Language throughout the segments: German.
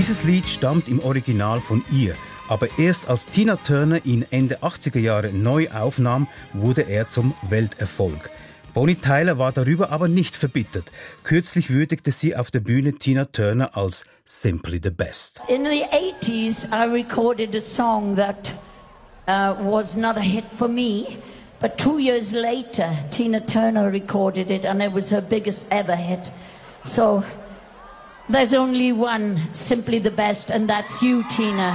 Dieses Lied stammt im Original von ihr, aber erst als Tina Turner ihn Ende 80er Jahre neu aufnahm, wurde er zum Welterfolg. Bonnie Tyler war darüber aber nicht verbittert. Kürzlich würdigte sie auf der Bühne Tina Turner als simply the best. In the 80s, I recorded a song that was not a hit for me, but 2 years later, Tina Turner recorded it and it was her biggest ever hit. So there's only one, simply the best, and that's you, Tina.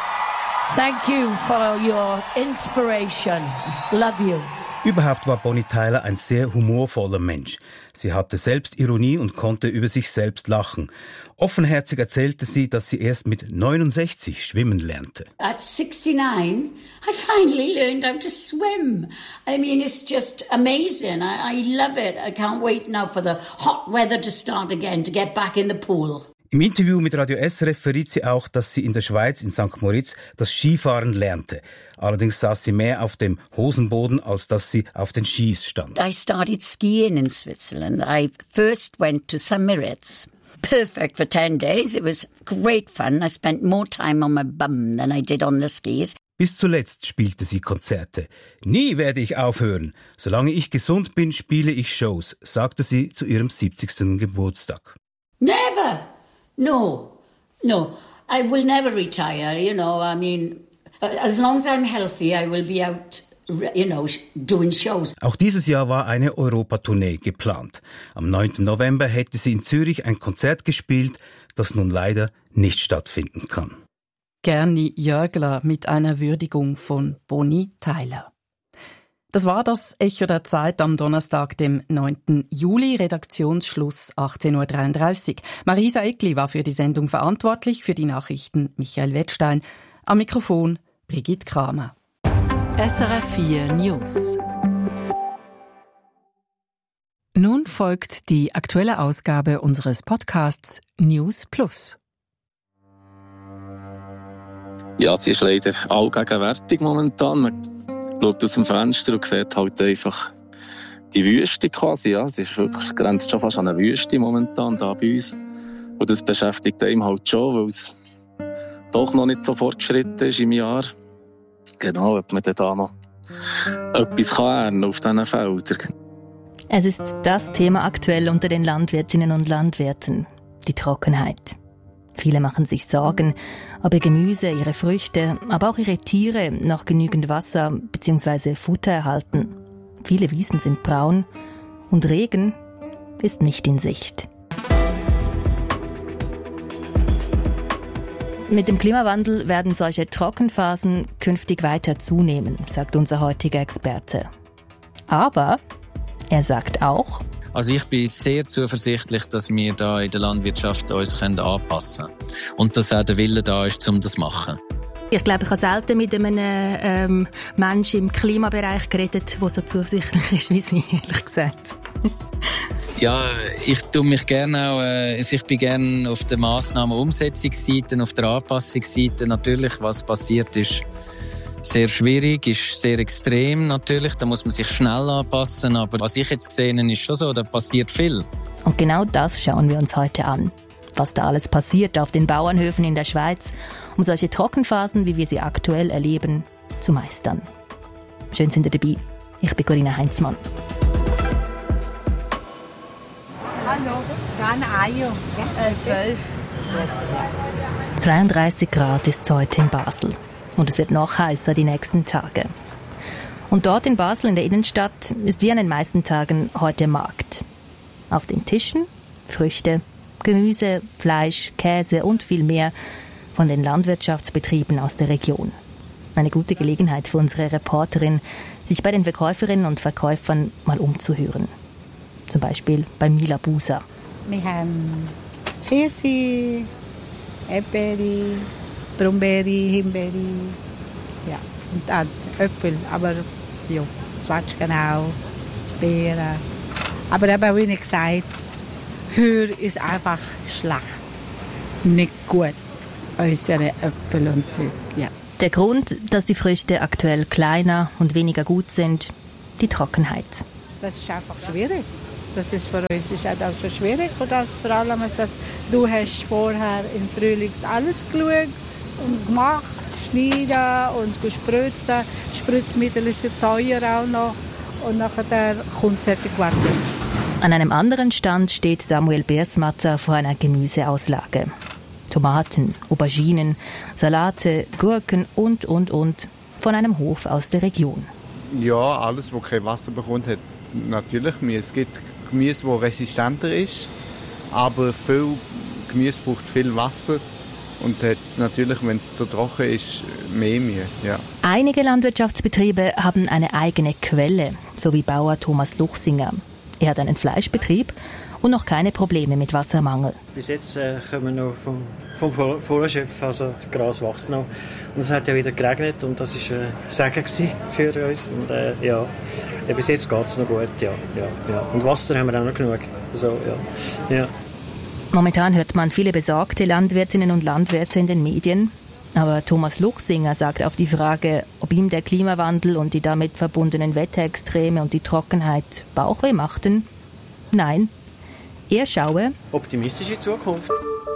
Thank you for your inspiration. Love you. Überhaupt war Bonnie Tyler ein sehr humorvoller Mensch. Sie hatte Selbstironie und konnte über sich selbst lachen. Offenherzig erzählte sie, dass sie erst mit 69 schwimmen lernte. At 69, I finally learned how to swim. I mean, it's just amazing. I love it. I can't wait now for the hot weather to start again, to get back in the pool. Im Interview mit Radio SRF verriet sie auch, dass sie in der Schweiz, in St. Moritz, das Skifahren lernte. Allerdings saß sie mehr auf dem Hosenboden, als dass sie auf den Skis stand. I started skiing in Switzerland. I first went to St. Moritz. Perfect for 10 days. It was great fun. I spent more time on my bum than I did on the skis. Bis zuletzt spielte sie Konzerte. Nie werde ich aufhören. Solange ich gesund bin, spiele ich Shows, sagte sie zu ihrem 70. Geburtstag. Never! No. I will never retire, you know. I mean, as long as I'm healthy, I will be out, you know, doing shows. Auch dieses Jahr war eine Europatournee geplant. Am 9. November hätte sie in Zürich ein Konzert gespielt, das nun leider nicht stattfinden kann. Gerni Jörgler mit einer Würdigung von Bonnie Tyler. Das war das Echo der Zeit am Donnerstag, dem 9. Juli, Redaktionsschluss 18.33 Uhr. Marisa Eckli war für die Sendung verantwortlich, für die Nachrichten Michael Wettstein. Am Mikrofon Brigitte Kramer. SRF 4 News. Nun folgt die aktuelle Ausgabe unseres Podcasts News Plus. Ja, sie ist leider allgegenwärtig momentan. Man schaut aus dem Fenster und sieht halt einfach die Wüste quasi. Ja. Es ist wirklich, grenzt schon fast an eine Wüste momentan da bei uns. Und das beschäftigt einen halt schon, weil es doch noch nicht so fortgeschritten ist im Jahr. Genau, ob man da noch etwas kann auf diesen Feldern. Es ist das Thema aktuell unter den Landwirtinnen und Landwirten, die Trockenheit. Viele machen sich Sorgen, ob ihr Gemüse, ihre Früchte, aber auch ihre Tiere noch genügend Wasser bzw. Futter erhalten. Viele Wiesen sind braun und Regen ist nicht in Sicht. Mit dem Klimawandel werden solche Trockenphasen künftig weiter zunehmen, sagt unser heutiger Experte. Aber er sagt auch: Also ich bin sehr zuversichtlich, dass wir da in der Landwirtschaft uns anpassen können. Und dass auch der Wille da ist, um das zu machen. Ich glaube, ich habe selten mit einem Menschen im Klimabereich geredet, der so zuversichtlich ist wie Sie, ehrlich gesagt. Ja, ich tue mich gerne auch, ich bin gerne auf der Massnahmenumsetzungsseite, auf der Anpassungsseite. Natürlich, was passiert ist sehr schwierig, ist sehr extrem natürlich, da muss man sich schnell anpassen, aber was ich jetzt gesehen habe, ist schon so, da passiert viel. Und genau das schauen wir uns heute an. Was da alles passiert auf den Bauernhöfen in der Schweiz, um solche Trockenphasen, wie wir sie aktuell erleben, zu meistern. Schön sind ihr dabei. Ich bin Corinna Heinzmann. Hallo, dann Eier, 12. 32 Grad ist es heute in Basel. Und es wird noch heißer die nächsten Tage. Und dort in Basel in der Innenstadt ist wie an den meisten Tagen heute Markt. Auf den Tischen Früchte, Gemüse, Fleisch, Käse und viel mehr von den Landwirtschaftsbetrieben aus der Region. Eine gute Gelegenheit für unsere Reporterin, sich bei den Verkäuferinnen und Verkäufern mal umzuhören. Zum Beispiel bei Mila Buser. Wir haben Pfirsich, Erdbeere, Brombeere, Himbeere, ja, und auch Äpfel, aber ja, Zwetschgen auch, Beeren. Aber eben, wie ich gesagt, Hör ist einfach schlecht, nicht gut, unsere Äpfel und so, ja. Der Grund, dass die Früchte aktuell kleiner und weniger gut sind, die Trockenheit. Das ist einfach schwierig. Das ist für uns ist auch schon schwierig. Und das vor allem ist das, du hast vorher im Frühling alles geschaut und gemacht, schneiden und spritzen. Spritzmittel ist teuer auch noch. Und nachher kommt es gewartet. An einem anderen Stand steht Samuel Bersmatter vor einer Gemüseauslage. Tomaten, Auberginen, Salate, Gurken und. Von einem Hof aus der Region. Ja, alles, was kein Wasser bekommt, hat natürlich Gemüse. Es gibt Gemüse, das resistenter ist, aber viel Gemüse braucht viel Wasser und hat natürlich, wenn es so trocken ist, mehr Mühe. Ja. Einige Landwirtschaftsbetriebe haben eine eigene Quelle, so wie Bauer Thomas Luchsinger. Er hat einen Fleischbetrieb und noch keine Probleme mit Wassermangel. Bis jetzt kommen wir noch vom Vorschöpf, also das Gras wächst noch. Und es hat ja wieder geregnet und das war ein Segen für uns. Und bis jetzt geht es noch gut, ja. Und Wasser haben wir auch noch genug. Also, ja. Momentan hört man viele besorgte Landwirtinnen und Landwirte in den Medien. Aber Thomas Luchsinger sagt auf die Frage, ob ihm der Klimawandel und die damit verbundenen Wetterextreme und die Trockenheit Bauchweh machten, nein. Er schaue optimistisch in die Zukunft.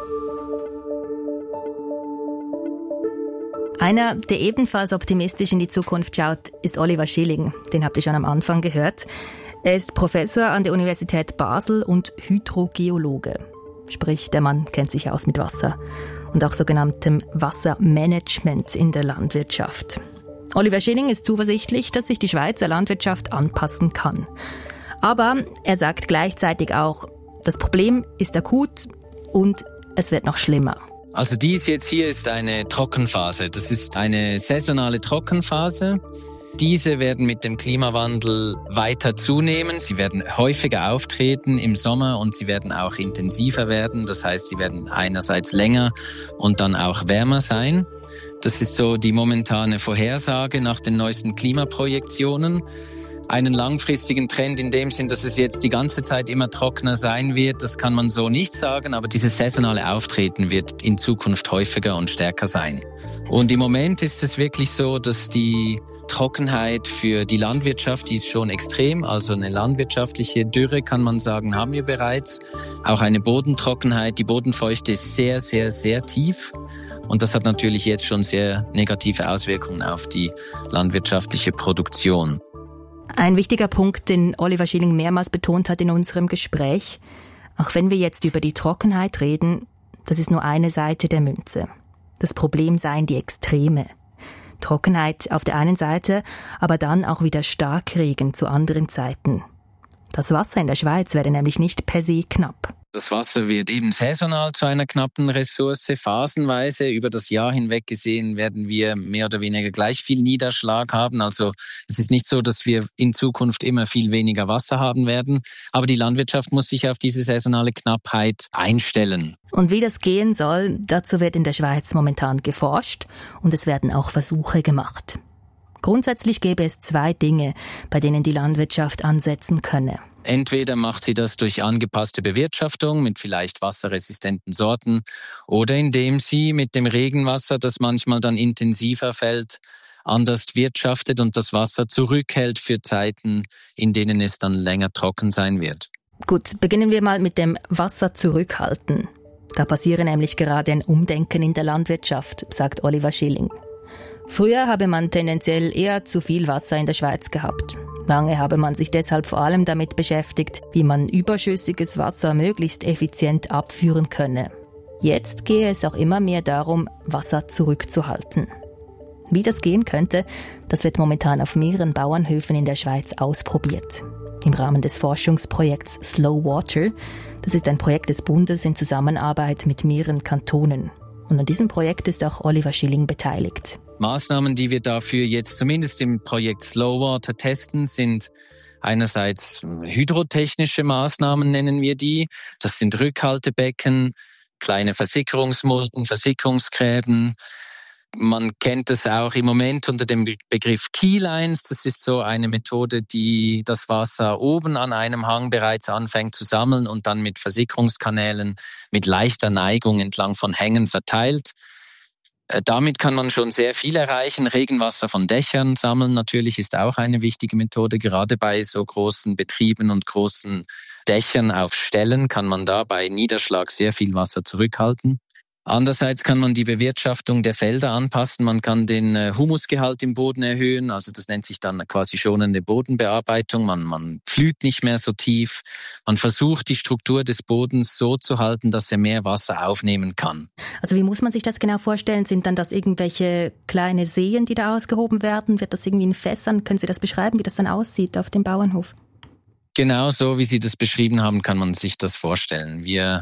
Einer, der ebenfalls optimistisch in die Zukunft schaut, ist Oliver Schilling. Den habt ihr schon am Anfang gehört. Er ist Professor an der Universität Basel und Hydrogeologe. Sprich, der Mann kennt sich aus mit Wasser und auch sogenanntem Wassermanagement in der Landwirtschaft. Oliver Schilling ist zuversichtlich, dass sich die Schweizer Landwirtschaft anpassen kann. Aber er sagt gleichzeitig auch, das Problem ist akut und es wird noch schlimmer. Also dies jetzt hier ist eine Trockenphase. Das ist eine saisonale Trockenphase. Diese werden mit dem Klimawandel weiter zunehmen. Sie werden häufiger auftreten im Sommer und sie werden auch intensiver werden. Das heißt, sie werden einerseits länger und dann auch wärmer sein. Das ist so die momentane Vorhersage nach den neuesten Klimaprojektionen. Einen langfristigen Trend in dem Sinn, dass es jetzt die ganze Zeit immer trockener sein wird, das kann man so nicht sagen, aber dieses saisonale Auftreten wird in Zukunft häufiger und stärker sein. Und im Moment ist es wirklich so, dass die Trockenheit für die Landwirtschaft, die ist schon extrem, also eine landwirtschaftliche Dürre kann man sagen, haben wir bereits. Auch eine Bodentrockenheit, die Bodenfeuchte ist sehr, sehr, sehr tief. Und das hat natürlich jetzt schon sehr negative Auswirkungen auf die landwirtschaftliche Produktion. Ein wichtiger Punkt, den Oliver Schilling mehrmals betont hat in unserem Gespräch, auch wenn wir jetzt über die Trockenheit reden, das ist nur eine Seite der Münze. Das Problem seien die Extreme. Trockenheit auf der einen Seite, aber dann auch wieder Starkregen zu anderen Zeiten. Das Wasser in der Schweiz werde nämlich nicht per se knapp. Das Wasser wird eben saisonal zu einer knappen Ressource. Phasenweise über das Jahr hinweg gesehen werden wir mehr oder weniger gleich viel Niederschlag haben. Also es ist nicht so, dass wir in Zukunft immer viel weniger Wasser haben werden. Aber die Landwirtschaft muss sich auf diese saisonale Knappheit einstellen. Und wie das gehen soll, dazu wird in der Schweiz momentan geforscht und es werden auch Versuche gemacht. Grundsätzlich gäbe es 2 Dinge, bei denen die Landwirtschaft ansetzen könne. Entweder macht sie das durch angepasste Bewirtschaftung mit vielleicht wasserresistenten Sorten oder indem sie mit dem Regenwasser, das manchmal dann intensiver fällt, anders wirtschaftet und das Wasser zurückhält für Zeiten, in denen es dann länger trocken sein wird. Gut, beginnen wir mal mit dem Wasser zurückhalten. Da passiere nämlich gerade ein Umdenken in der Landwirtschaft, sagt Oliver Schilling. Früher habe man tendenziell eher zu viel Wasser in der Schweiz gehabt. Lange habe man sich deshalb vor allem damit beschäftigt, wie man überschüssiges Wasser möglichst effizient abführen könne. Jetzt gehe es auch immer mehr darum, Wasser zurückzuhalten. Wie das gehen könnte, das wird momentan auf mehreren Bauernhöfen in der Schweiz ausprobiert. Im Rahmen des Forschungsprojekts Slow Water. Das ist ein Projekt des Bundes in Zusammenarbeit mit mehreren Kantonen. Und an diesem Projekt ist auch Oliver Schilling beteiligt. Maßnahmen, die wir dafür jetzt zumindest im Projekt Slow Water testen, sind einerseits hydrotechnische Maßnahmen, nennen wir die. Das sind Rückhaltebecken, kleine Versickerungsmulden, Versickerungsgräben. Man kennt es auch im Moment unter dem Begriff Keylines. Das ist so eine Methode, die das Wasser oben an einem Hang bereits anfängt zu sammeln und dann mit Versickerungskanälen mit leichter Neigung entlang von Hängen verteilt. Damit kann man schon sehr viel erreichen. Regenwasser von Dächern sammeln natürlich ist auch eine wichtige Methode, gerade bei so großen Betrieben und großen Dächern auf Ställen kann man da bei Niederschlag sehr viel Wasser zurückhalten. Andererseits kann man die Bewirtschaftung der Felder anpassen. Man kann den Humusgehalt im Boden erhöhen. Also das nennt sich dann quasi schonende Bodenbearbeitung. Man pflügt nicht mehr so tief. Man versucht, die Struktur des Bodens so zu halten, dass er mehr Wasser aufnehmen kann. Also wie muss man sich das genau vorstellen? Sind dann das irgendwelche kleine Seen, die da ausgehoben werden? Wird das irgendwie in Fässern? Können Sie das beschreiben, wie das dann aussieht auf dem Bauernhof? Genau so, wie Sie das beschrieben haben, kann man sich das vorstellen. Wir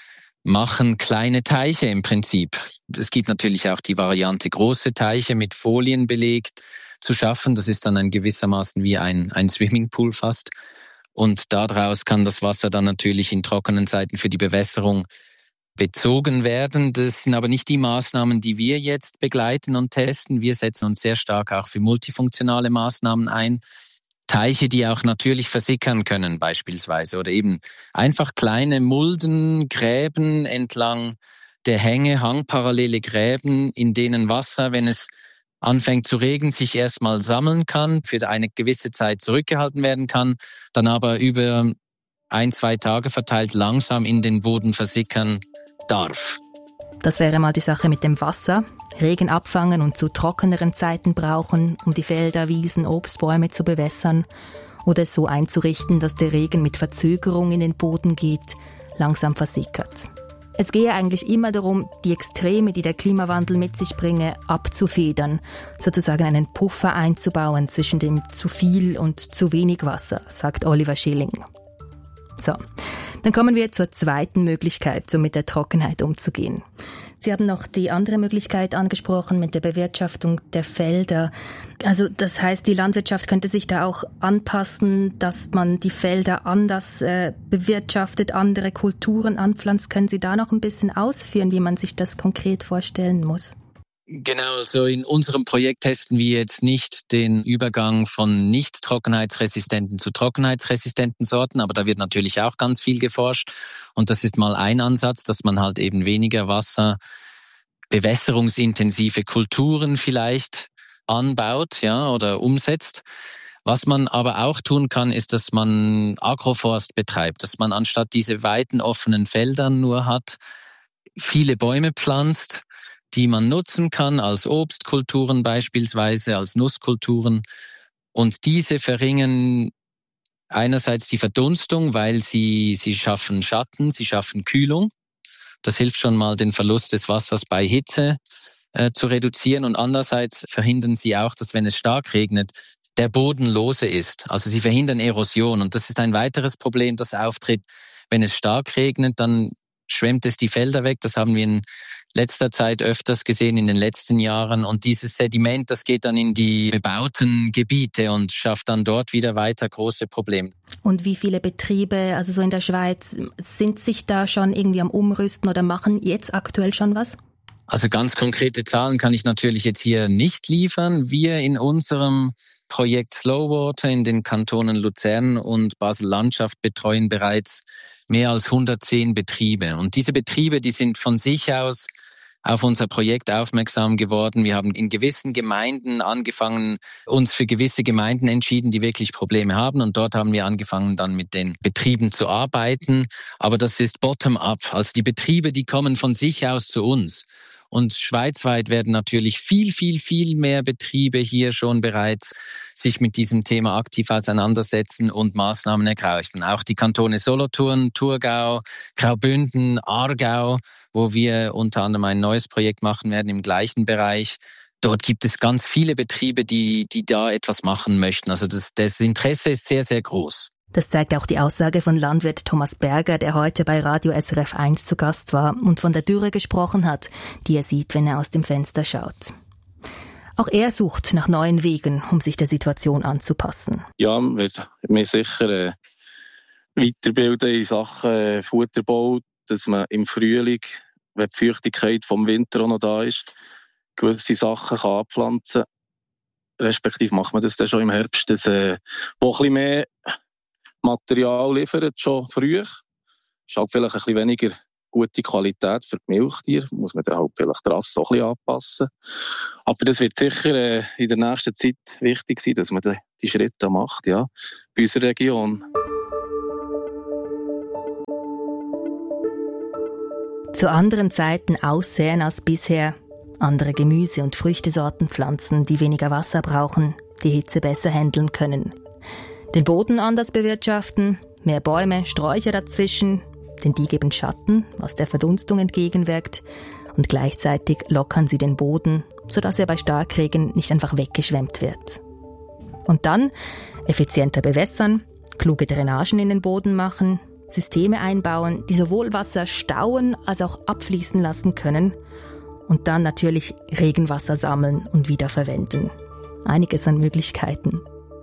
machen kleine Teiche im Prinzip. Es gibt natürlich auch die Variante, große Teiche mit Folien belegt zu schaffen. Das ist dann ein gewissermaßen wie ein Swimmingpool fast. Und daraus kann das Wasser dann natürlich in trockenen Zeiten für die Bewässerung bezogen werden. Das sind aber nicht die Maßnahmen, die wir jetzt begleiten und testen. Wir setzen uns sehr stark auch für multifunktionale Maßnahmen ein. Teiche, die auch natürlich versickern können beispielsweise oder eben einfach kleine Mulden, Gräben entlang der Hänge, hangparallele Gräben, in denen Wasser, wenn es anfängt zu regnen, sich erstmal sammeln kann, für eine gewisse Zeit zurückgehalten werden kann, dann aber über 1-2 Tage verteilt langsam in den Boden versickern darf. Das wäre mal die Sache mit dem Wasser. Regen abfangen und zu trockeneren Zeiten brauchen, um die Felder, Wiesen, Obstbäume zu bewässern oder es so einzurichten, dass der Regen mit Verzögerung in den Boden geht, langsam versickert. Es gehe eigentlich immer darum, die Extreme, die der Klimawandel mit sich bringe, abzufedern, sozusagen einen Puffer einzubauen zwischen dem zu viel und zu wenig Wasser, sagt Oliver Schilling. So, dann kommen wir zur zweiten Möglichkeit, so mit der Trockenheit umzugehen. Sie haben noch die andere Möglichkeit angesprochen mit der Bewirtschaftung der Felder. Also das heißt, die Landwirtschaft könnte sich da auch anpassen, dass man die Felder anders bewirtschaftet, andere Kulturen anpflanzt. Können Sie da noch ein bisschen ausführen, wie man sich das konkret vorstellen muss? Genau, so in unserem Projekt testen wir jetzt nicht den Übergang von nicht trockenheitsresistenten zu trockenheitsresistenten Sorten, aber da wird natürlich auch ganz viel geforscht und das ist mal ein Ansatz, dass man halt eben weniger Wasser, bewässerungsintensive Kulturen vielleicht anbaut, ja, oder umsetzt. Was man aber auch tun kann, ist, dass man Agroforst betreibt, dass man anstatt diese weiten offenen Feldern nur hat, viele Bäume pflanzt, die man nutzen kann als Obstkulturen beispielsweise, als Nusskulturen. Und diese verringern einerseits die Verdunstung, weil sie schaffen Schatten, sie schaffen Kühlung. Das hilft schon mal, den Verlust des Wassers bei Hitze zu reduzieren. Und andererseits verhindern sie auch, dass wenn es stark regnet, der Boden lose ist. Also sie verhindern Erosion. Und das ist ein weiteres Problem, das auftritt. Wenn es stark regnet, dann schwemmt es die Felder weg. Das haben wir in letzter Zeit öfters gesehen, in den letzten Jahren. Und dieses Sediment, das geht dann in die bebauten Gebiete und schafft dann dort wieder weiter große Probleme. Und wie viele Betriebe, also so in der Schweiz, sind sich da schon irgendwie am Umrüsten oder machen jetzt aktuell schon was? Also ganz konkrete Zahlen kann ich natürlich jetzt hier nicht liefern. Wir in unserem Projekt Slowwater in den Kantonen Luzern und Basel-Landschaft betreuen bereits mehr als 110 Betriebe. Und diese Betriebe, die sind von sich aus auf unser Projekt aufmerksam geworden. Wir haben in gewissen Gemeinden angefangen, uns für gewisse Gemeinden entschieden, die wirklich Probleme haben. Und dort haben wir angefangen, dann mit den Betrieben zu arbeiten. Aber das ist bottom-up. Also die Betriebe, die kommen von sich aus zu uns. Und schweizweit werden natürlich viel mehr Betriebe hier schon bereits sich mit diesem Thema aktiv auseinandersetzen und Maßnahmen ergreifen. Auch die Kantone Solothurn, Thurgau, Graubünden, Aargau, wo wir unter anderem ein neues Projekt machen werden im gleichen Bereich. Dort gibt es ganz viele Betriebe, die da etwas machen möchten. Also das Interesse ist sehr, sehr groß. Das zeigt auch die Aussage von Landwirt Thomas Berger, der heute bei Radio SRF 1 zu Gast war und von der Dürre gesprochen hat, die er sieht, wenn er aus dem Fenster schaut. Auch er sucht nach neuen Wegen, um sich der Situation anzupassen. Ja, wir müssen sicher weiterbilden in Sachen Futterbau, dass man im Frühling, wenn die Feuchtigkeit vom Winter auch noch da ist, gewisse Sachen kann anpflanzen kann. Respektive macht man das dann schon im Herbst, dass wo ein bisschen mehr Material liefert, schon früh. Ist halt vielleicht ein bisschen weniger gute Qualität für die Milchtiere. Muss man dann halt vielleicht die Rasse auch ein bisschen anpassen. Aber das wird sicher in der nächsten Zeit wichtig sein, dass man die Schritte macht, ja, bei unserer Region. Zu anderen Zeiten aussäen als bisher, andere Gemüse- und Früchtesorten pflanzen, die weniger Wasser brauchen, die Hitze besser handeln können. Den Boden anders bewirtschaften, mehr Bäume, Sträucher dazwischen, denn die geben Schatten, was der Verdunstung entgegenwirkt, und gleichzeitig lockern sie den Boden, sodass er bei Starkregen nicht einfach weggeschwemmt wird. Und dann effizienter bewässern, kluge Drainagen in den Boden machen, Systeme einbauen, die sowohl Wasser stauen als auch abfließen lassen können und dann natürlich Regenwasser sammeln und wiederverwenden. Einiges an Möglichkeiten.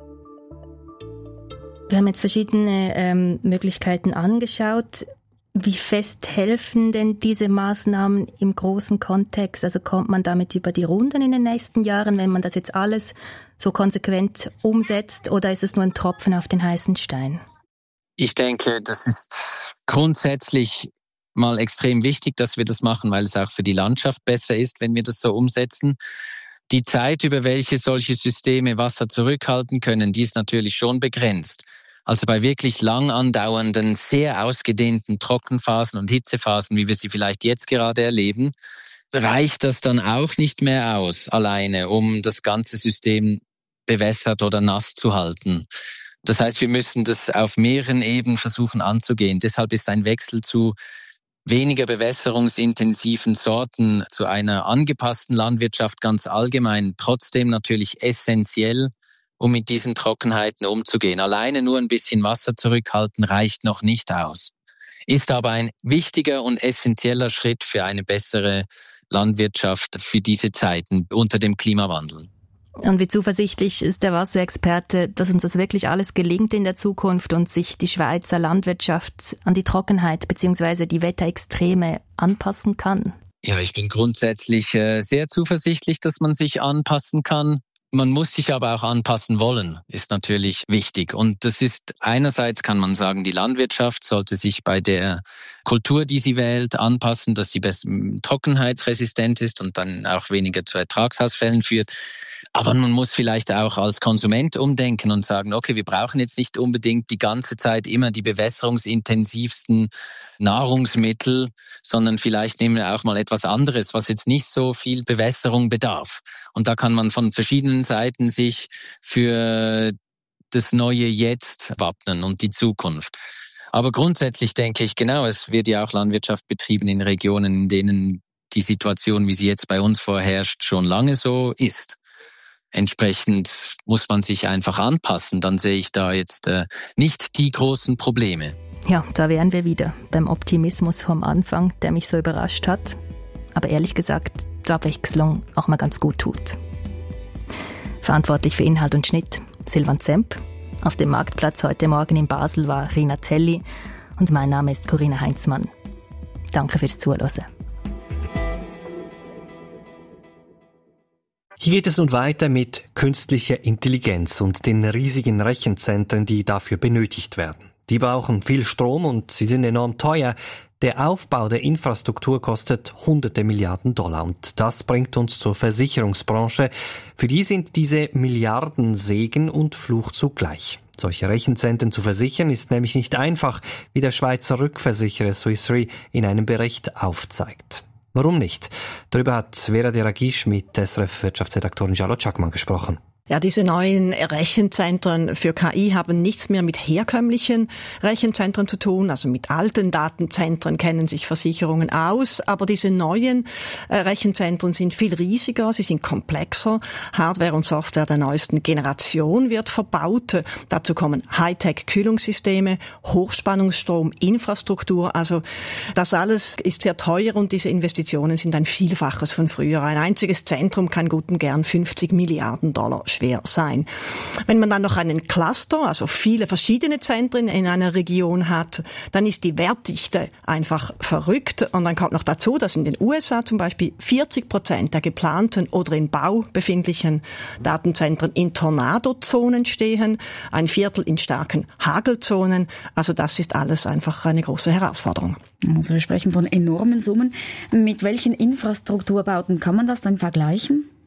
Wir haben jetzt verschiedene Möglichkeiten angeschaut. Wie fest helfen denn diese Maßnahmen im großen Kontext? Also kommt man damit über die Runden in den nächsten Jahren, wenn man das jetzt alles so konsequent umsetzt, oder ist es nur ein Tropfen auf den heißen Stein? Ich denke, das ist grundsätzlich mal extrem wichtig, dass wir das machen, weil es auch für die Landschaft besser ist, wenn wir das so umsetzen. Die Zeit, über welche solche Systeme Wasser zurückhalten können, die ist natürlich schon begrenzt. Also bei wirklich lang andauernden, sehr ausgedehnten Trockenphasen und Hitzephasen, wie wir sie vielleicht jetzt gerade erleben, reicht das dann auch nicht mehr aus, alleine, um das ganze System bewässert oder nass zu halten. Das heißt, wir müssen das auf mehreren Ebenen versuchen anzugehen. Deshalb ist ein Wechsel zu weniger bewässerungsintensiven Sorten, zu einer angepassten Landwirtschaft ganz allgemein trotzdem natürlich essentiell, um mit diesen Trockenheiten umzugehen. Alleine nur ein bisschen Wasser zurückhalten reicht noch nicht aus. Ist aber ein wichtiger und essentieller Schritt für eine bessere Landwirtschaft für diese Zeiten unter dem Klimawandel. Und wie zuversichtlich ist der Wasserexperte, dass uns das wirklich alles gelingt in der Zukunft und sich die Schweizer Landwirtschaft an die Trockenheit bzw. die Wetterextreme anpassen kann? Ja, ich bin grundsätzlich sehr zuversichtlich, dass man sich anpassen kann. Man muss sich aber auch anpassen wollen, ist natürlich wichtig. Und das ist einerseits, kann man sagen, die Landwirtschaft sollte sich bei der Kultur, die sie wählt, anpassen, dass sie trockenheitsresistent ist und dann auch weniger zu Ertragsausfällen führt. Aber man muss vielleicht auch als Konsument umdenken und sagen, okay, wir brauchen jetzt nicht unbedingt die ganze Zeit immer die bewässerungsintensivsten Nahrungsmittel, sondern vielleicht nehmen wir auch mal etwas anderes, was jetzt nicht so viel Bewässerung bedarf. Und da kann man von verschiedenen Seiten sich für das neue Jetzt wappnen und die Zukunft. Aber grundsätzlich denke ich, genau, es wird ja auch Landwirtschaft betrieben in Regionen, in denen die Situation, wie sie jetzt bei uns vorherrscht, schon lange so ist. Entsprechend muss man sich einfach anpassen. Dann sehe ich da jetzt nicht die großen Probleme. Ja, da wären wir wieder beim Optimismus vom Anfang, der mich so überrascht hat. Aber ehrlich gesagt, der Abwechslung auch mal ganz gut tut. Verantwortlich für Inhalt und Schnitt Silvan Zemp. Auf dem Marktplatz heute Morgen in Basel war Rina Telli. Und mein Name ist Corinna Heinzmann. Danke fürs Zuhören. Hier geht es nun weiter mit künstlicher Intelligenz und den riesigen Rechenzentren, die dafür benötigt werden. Die brauchen viel Strom und sie sind enorm teuer. Der Aufbau der Infrastruktur kostet hunderte Milliarden $. Und das bringt uns zur Versicherungsbranche. Für die sind diese Milliarden Segen und Fluch zugleich. Solche Rechenzentren zu versichern ist nämlich nicht einfach, wie der Schweizer Rückversicherer Swiss Re in einem Bericht aufzeigt. Warum nicht? Darüber hat Vera Deragisch mit SRF-Wirtschaftsredaktorin Charlotte Schackmann gesprochen. Ja, diese neuen Rechenzentren für KI haben nichts mehr mit herkömmlichen Rechenzentren zu tun. Also mit alten Datenzentren kennen sich Versicherungen aus. Aber diese neuen Rechenzentren sind viel riesiger, sie sind komplexer. Hardware und Software der neuesten Generation wird verbaut. Dazu kommen Hightech-Kühlungssysteme, Hochspannungsstrom, Infrastruktur. Also das alles ist sehr teuer und diese Investitionen sind ein Vielfaches von früher. Ein einziges Zentrum kann gut und gern 50 Milliarden $ schwer sein. Wenn man dann noch einen Cluster, also viele verschiedene Zentren in einer Region hat, dann ist die Wertdichte einfach verrückt. Und dann kommt noch dazu, dass in den USA zum Beispiel 40% der geplanten oder im Bau befindlichen Datenzentren in Tornadozonen stehen, ein Viertel in starken Hagelzonen. Also das ist alles einfach eine große Herausforderung. Also wir sprechen von enormen Summen. Mit welchen Infrastrukturbauten kann man das dann vergleichen?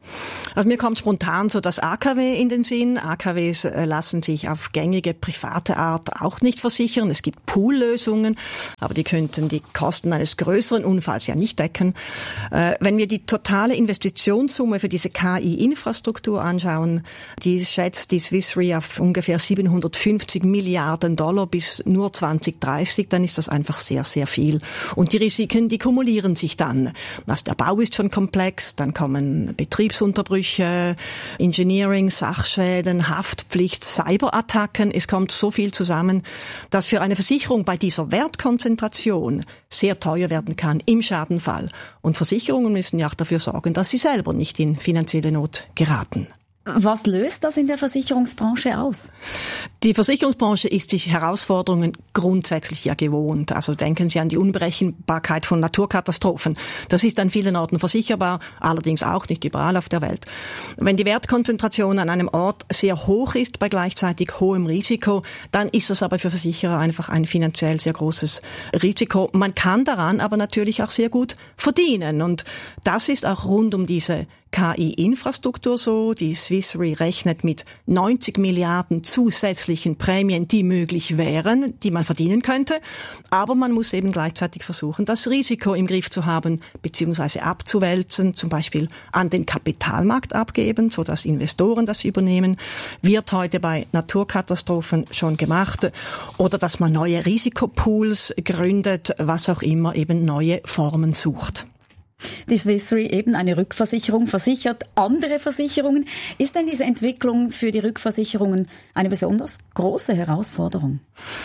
Also mir kommt spontan so das AKW in den Sinn. AKWs lassen sich auf gängige private Art auch nicht versichern. Es gibt Poollösungen, aber die könnten die Kosten eines größeren Unfalls ja nicht decken. Wenn wir die totale Investitionssumme für diese KI-Infrastruktur anschauen, die schätzt die Swiss Re auf ungefähr 750 Milliarden $, bis nur 2030, dann ist das einfach sehr, sehr viel. Und die Risiken, die kumulieren sich dann. Also der Bau ist schon komplex, dann kommen Betriebsunterbrüche, Engineering, Sachschäden, Haftpflicht, Cyberattacken. Es kommt so viel zusammen, dass für eine Versicherung bei dieser Wertkonzentration sehr teuer werden kann im Schadenfall. Und Versicherungen müssen ja auch dafür sorgen, dass sie selber nicht in finanzielle Not geraten. Was löst das in der Versicherungsbranche aus? Die Versicherungsbranche ist sich Herausforderungen grundsätzlich ja gewohnt. Also denken Sie an die Unberechenbarkeit von Naturkatastrophen. Das ist an vielen Orten versicherbar, allerdings auch nicht überall auf der Welt. Wenn die Wertkonzentration an einem Ort sehr hoch ist bei gleichzeitig hohem Risiko, dann ist das aber für Versicherer einfach ein finanziell sehr großes Risiko. Man kann daran aber natürlich auch sehr gut verdienen. Und das ist auch rund um diese KI-Infrastruktur so. Die Swiss Re rechnet mit 90 Milliarden zusätzlichen Prämien, die möglich wären, die man verdienen könnte. Aber man muss eben gleichzeitig versuchen, das Risiko im Griff zu haben, beziehungsweise abzuwälzen, zum Beispiel an den Kapitalmarkt abgeben, sodass Investoren das übernehmen. Wird heute bei Naturkatastrophen schon gemacht. Oder dass man neue Risikopools gründet, was auch immer, eben neue Formen sucht. Die Swiss Re, eben eine Rückversicherung, versichert andere Versicherungen. Ist denn diese Entwicklung für die Rückversicherungen eine besonders große Herausforderung?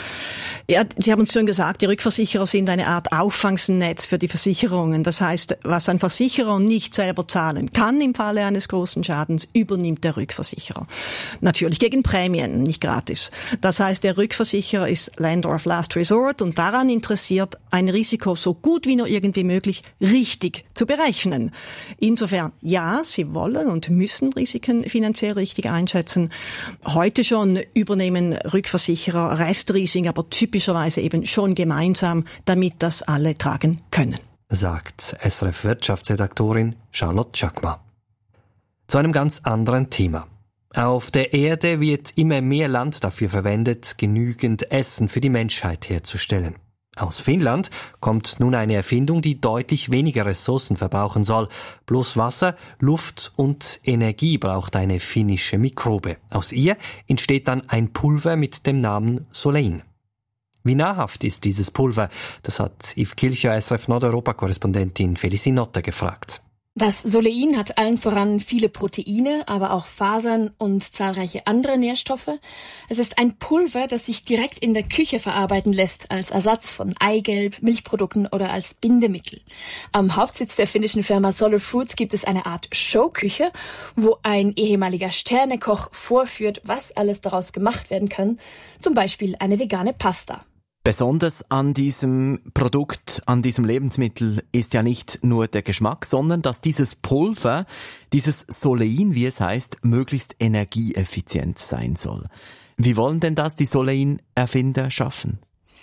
Ja, Sie haben es schon gesagt, die Rückversicherer sind eine Art Auffangsnetz für die Versicherungen. Das heißt, was ein Versicherer nicht selber zahlen kann im Falle eines großen Schadens, übernimmt der Rückversicherer. Natürlich gegen Prämien, nicht gratis. Das heißt, der Rückversicherer ist Lender of Last Resort und daran interessiert, ein Risiko so gut wie nur irgendwie möglich richtig zu berechnen. Insofern, ja, sie wollen und müssen Risiken finanziell richtig einschätzen. Heute schon übernehmen Rückversicherer Restrisiken, aber typischerweise eben schon gemeinsam, damit das alle tragen können. Sagt SRF-Wirtschaftsredaktorin Charlotte Chakma. Zu einem ganz anderen Thema. Auf der Erde wird immer mehr Land dafür verwendet, genügend Essen für die Menschheit herzustellen. Aus Finnland kommt nun eine Erfindung, die deutlich weniger Ressourcen verbrauchen soll. Bloß Wasser, Luft und Energie braucht eine finnische Mikrobe. Aus ihr entsteht dann ein Pulver mit dem Namen Solein. Wie nahrhaft ist dieses Pulver? Das hat Yves Kilcher, SRF Nordeuropa-Korrespondentin Félicie Notte gefragt. Das Solein hat allen voran viele Proteine, aber auch Fasern und zahlreiche andere Nährstoffe. Es ist ein Pulver, das sich direkt in der Küche verarbeiten lässt, als Ersatz von Eigelb, Milchprodukten oder als Bindemittel. Am Hauptsitz der finnischen Firma Solar Foods gibt es eine Art Showküche, wo ein ehemaliger Sternekoch vorführt, was alles daraus gemacht werden kann. Zum Beispiel eine vegane Pasta. Besonders an diesem Produkt, an diesem Lebensmittel ist ja nicht nur der Geschmack, sondern dass dieses Pulver, dieses Solein, wie es heißt, möglichst energieeffizient sein soll. Wie wollen denn das die Solein-Erfinder schaffen?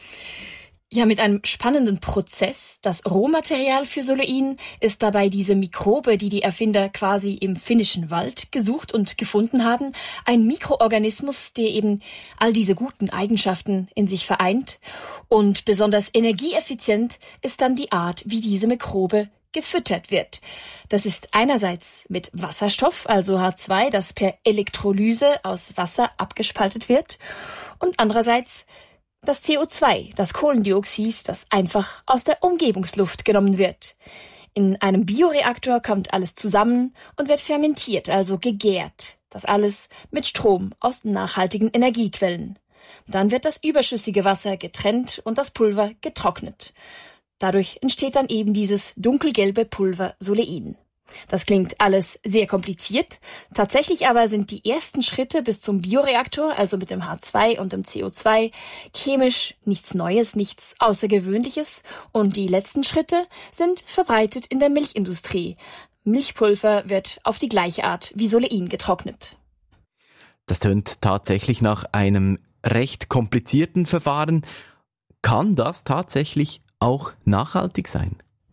Ja, mit einem spannenden Prozess. Das Rohmaterial für Solein ist dabei diese Mikrobe, die die Erfinder quasi im finnischen Wald gesucht und gefunden haben. Ein Mikroorganismus, der eben all diese guten Eigenschaften in sich vereint. Und besonders energieeffizient ist dann die Art, wie diese Mikrobe gefüttert wird. Das ist einerseits mit Wasserstoff, also H2, das per Elektrolyse aus Wasser abgespaltet wird. Und andererseits das CO2, das Kohlendioxid, das einfach aus der Umgebungsluft genommen wird. In einem Bioreaktor kommt alles zusammen und wird fermentiert, also gegärt. Das alles mit Strom aus nachhaltigen Energiequellen. Dann wird das überschüssige Wasser getrennt und das Pulver getrocknet. Dadurch entsteht dann eben dieses dunkelgelbe Pulver Solein. Das klingt alles sehr kompliziert. Tatsächlich aber sind die ersten Schritte bis zum Bioreaktor, also mit dem H2 und dem CO2, chemisch nichts Neues, nichts Außergewöhnliches. Und die letzten Schritte sind verbreitet in der Milchindustrie. Milchpulver wird auf die gleiche Art wie Solein getrocknet. Das tönt tatsächlich nach einem recht komplizierten Verfahren. Kann das tatsächlich auch nachhaltig sein?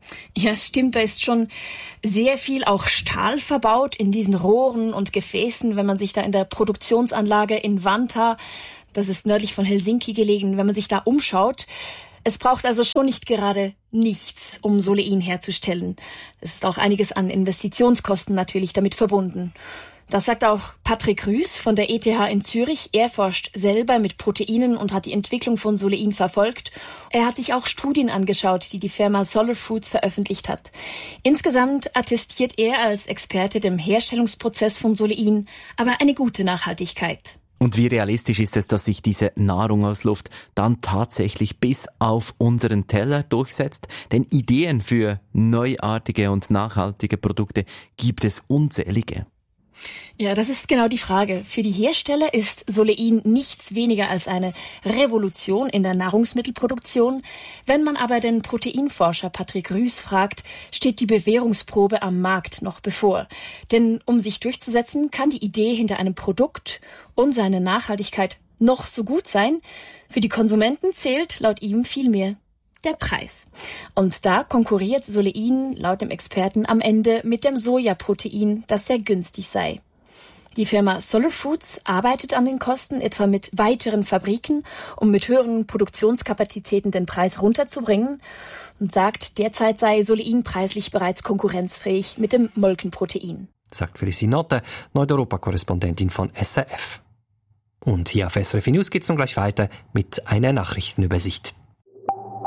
Ja, es stimmt, da ist schon sehr viel auch Stahl verbaut in diesen Rohren und Gefäßen, wenn man sich da in der Produktionsanlage in Vantaa, das ist nördlich von Helsinki gelegen, wenn man sich da umschaut. Es braucht also schon nicht gerade nichts, um Solein herzustellen. Es ist auch einiges an Investitionskosten natürlich damit verbunden. Das sagt auch Patrick Rüß von der ETH in Zürich. Er forscht selber mit Proteinen und hat die Entwicklung von Solein verfolgt. Er hat sich auch Studien angeschaut, die die Firma Solar Foods veröffentlicht hat. Insgesamt attestiert er als Experte dem Herstellungsprozess von Solein aber eine gute Nachhaltigkeit. Und wie realistisch ist es, dass sich diese Nahrung aus Luft dann tatsächlich bis auf unseren Teller durchsetzt? Denn Ideen für neuartige und nachhaltige Produkte gibt es unzählige. Ja, das ist genau die Frage. Für die Hersteller ist Solein nichts weniger als eine Revolution in der Nahrungsmittelproduktion. Wenn man aber den Proteinforscher Patrick Rüß fragt, steht die Bewährungsprobe am Markt noch bevor. Denn um sich durchzusetzen, kann die Idee hinter einem Produkt und seine Nachhaltigkeit noch so gut sein. Für die Konsumenten zählt laut ihm vielmehr der Preis. Und da konkurriert Solein laut dem Experten am Ende mit dem Sojaprotein, das sehr günstig sei. Die Firma Solar Foods arbeitet an den Kosten, etwa mit weiteren Fabriken, um mit höheren Produktionskapazitäten den Preis runterzubringen, und sagt, derzeit sei Solein preislich bereits konkurrenzfähig mit dem Molkenprotein. Sagt Félicie Notte, Nordeuropa-Korrespondentin von SRF. Und hier auf SRF News geht's nun gleich weiter mit einer Nachrichtenübersicht.